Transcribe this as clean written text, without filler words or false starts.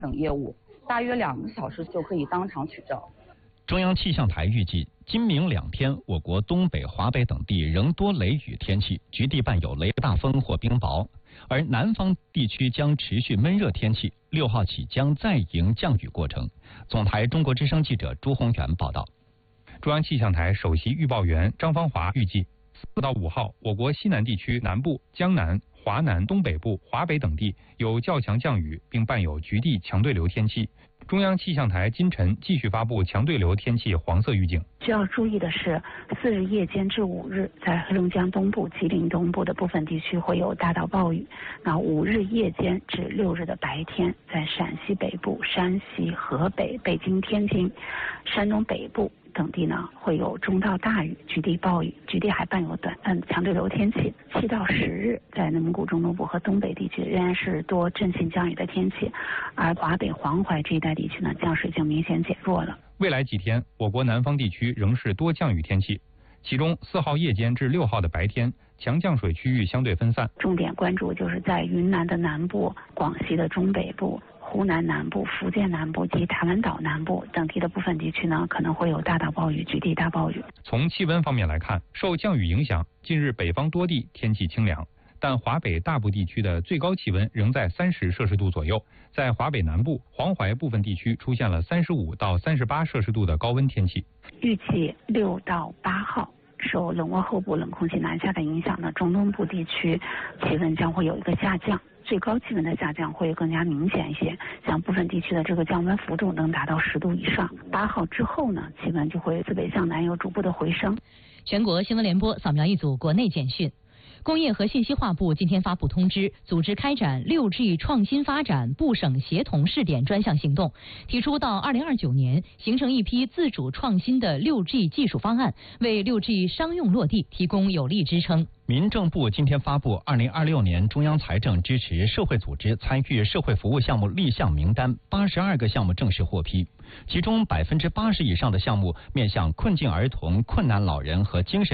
等业务，大约2个小时就可以当场取证。 中央气象台预计，今明2天，我国东北、华北等地仍多雷雨天气，局地伴有雷大风或冰雹，而南方地区将持续闷热天气，6号起将再迎降雨过程。总台中国之声记者朱宏元报道。 中央气象台首席预报员张方华预计，4到5号，我国西南地区南部、江南、华南、东北部、华北等地有较强降雨，并伴有局地强对流天气。中央气象台今晨继续发布强对流天气黄色预警。 需要注意的是，4日夜间至5日，在黑龙江东部、吉林东部的部分地区会有大到暴雨。那5日夜间至6日的白天，在陕西北部、山西、河北、北京、天津、山东北部等地呢，会有中到大雨，局地暴雨，局地还伴有强对流天气。7到10日，在内蒙古中东部和东北地区仍然是多阵性降雨的天气，而华北、黄淮这一带地区呢，降水已经明显减弱了。 未来几天，我国南方地区仍是多降雨天气，其中4号夜间至6号的白天，强降水区域相对分散。 重点关注就是在云南的南部、广西的中北部、湖南南部、福建南部及台湾岛南部等地的部分地区呢，可能会有大到暴雨，局地大暴雨。 从气温方面来看，受降雨影响，近日北方多地天气清凉，但华北大部地区的最高气温仍在30摄氏度左右。在华北南部、黄淮部分地区出现了35到38摄氏度的高温天气。 预计6到8号。受冷涡后部冷空气南下的影响呢，中东部地区气温将会有一个下降，最高气温的下降会更加明显一些，像部分地区的这个降温幅度能达到10度以上。8号之后呢，气温就会自北向南有逐步的回升。 全国新闻联播扫描一组国内简讯。工业和信息化部今天发布通知，组织开展6G 创新发展部省协同试点专项行动，提出到2029年形成一批自主创新的6G 技术方案，为6G 商用落地提供有力支撑。 民政部今天发布2026年中央财政支持社会组织参与社会服务项目立项名单，82个项目正式获批，其中80%以上的项目面向困境儿童、困难老人和精神